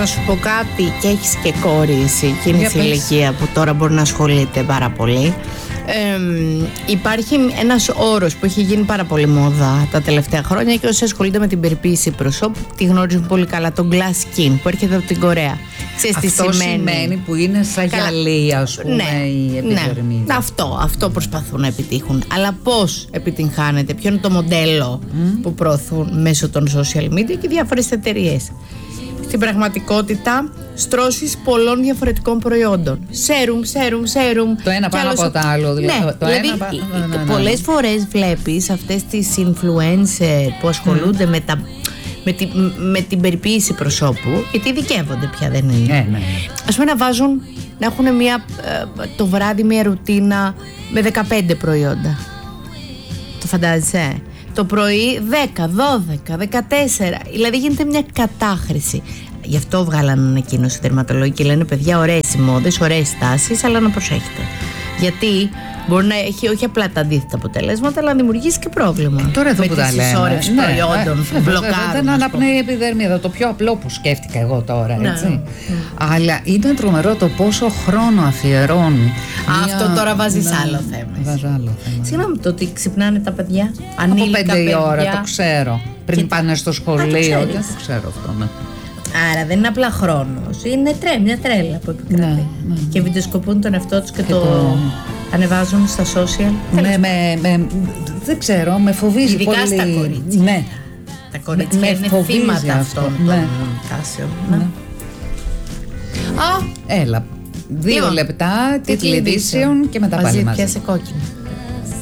να σου πω κάτι, και έχεις και κόρη εσύ, και είναι στην ηλικία που τώρα μπορεί να ασχολείται πάρα πολύ. Υπάρχει ένας όρος που έχει γίνει πάρα πολύ μόδα τα τελευταία χρόνια, και όσοι ασχολούνται με την περιποίηση προσώπου τη γνωρίζουν πολύ καλά, το glass skin που έρχεται από την Κορέα. Ξέρεις τι σημαίνει που είναι σαν γυαλί, ας πούμε, η επιδερμίδα. Ναι. Αυτό προσπαθούν να επιτύχουν. Αλλά πώς επιτυγχάνεται, ποιο είναι το μοντέλο που προωθούν μέσω των social media και διάφορες εταιρείες? Στην πραγματικότητα, στρώσεις πολλών διαφορετικών προϊόντων. Σέρουμ. Το ένα πάνω από το άλλο. Πολλές φορές βλέπεις αυτές τις influencer που ασχολούνται με την περιποίηση προσώπου, γιατί ειδικεύονται πια, δεν είναι. Ας πούμε να έχουν το βράδυ μια ρουτίνα με 15 προϊόντα. Το φαντάζεσαι? Το πρωί 10, 12, 14. Δηλαδή γίνεται μια κατάχρηση. Γι' αυτό βγάλανε ανακοίνωση οι δερματολόγοι και λένε: παιδιά, ωραίες οι μόδες, ωραίες τάσεις, αλλά να προσέχετε. Γιατί μπορεί να έχει όχι απλά τα αντίθετα αποτελέσματα, αλλά να δημιουργήσει και πρόβλημα. Τώρα εδώ που τα λέμε. Με τη συσσόρευση προϊόντων που μπλοκάρουν. Δεν αναπνέει η επιδερμίδα. Το πιο απλό που σκέφτηκα εγώ τώρα, έτσι. Αλλά είναι τρομερό το πόσο χρόνο αφιερώνει. Αυτό τώρα βάζεις άλλο θέμα. Συγγνώμη, το ότι ξυπνάνε τα παιδιά. Από 5 η ώρα, το ξέρω. Πριν πάνε στο σχολείο. Δεν το ξέρω αυτό, ναι. Άρα δεν είναι απλά χρόνος, είναι μια τρέλα που επικρατεί. Και βιντεοσκοπούν τον εαυτό τους και το ανεβάζουν στα social. Δεν ξέρω, με φοβίζει ειδικά πολύ. Στα κορίτσια. Ναι. Τα κορίτσια είναι θύματα αυτών των τάσεων. Έλα, 2 λεπτά, τίτλοι ειδήσεων και μετά πάλι μαζί. Πιάσε κόκκινη.